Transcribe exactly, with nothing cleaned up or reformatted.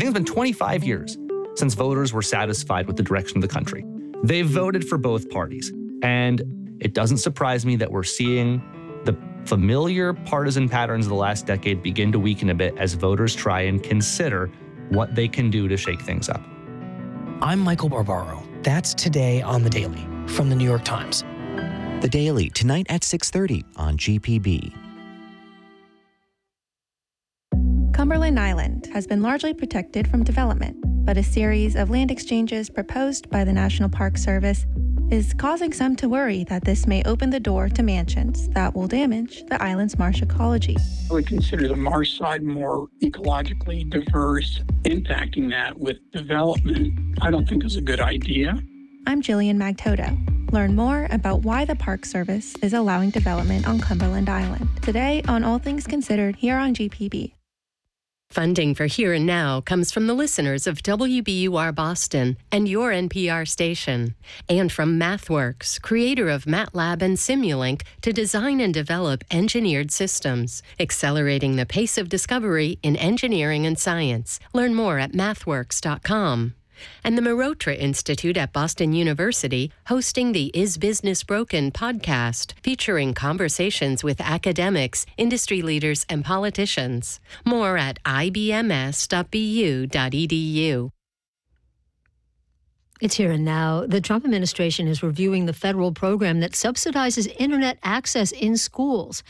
think it's been twenty-five years since voters were satisfied with the direction of the country. They've voted for both parties. And it doesn't surprise me that we're seeing the familiar partisan patterns of the last decade begin to weaken a bit as voters try and consider what they can do to shake things up. I'm Michael Barbaro. That's Today on The Daily from The New York Times. The Daily, tonight at six thirty on G P B. Cumberland Island has been largely protected from development, but a series of land exchanges proposed by the National Park Service is causing some to worry that this may open the door to mansions that will damage the island's marsh ecology. I would consider the marsh side more ecologically diverse. Impacting that with development, I don't think is a good idea. I'm Jillian Magtoto. Learn more about why the Park Service is allowing development on Cumberland Island today on All Things Considered here on G P B. Funding for Here and Now comes from the listeners of W B U R Boston and your N P R station, and from MathWorks, creator of MATLAB and Simulink, to design and develop engineered systems, accelerating the pace of discovery in engineering and science. Learn more at mathworks dot com. And the Marotra Institute at Boston University, hosting the Is Business Broken podcast, featuring conversations with academics, industry leaders, and politicians. More at I B M S dot B U dot E D U. It's Here and Now. The Trump administration is reviewing the federal program that subsidizes internet access in schools.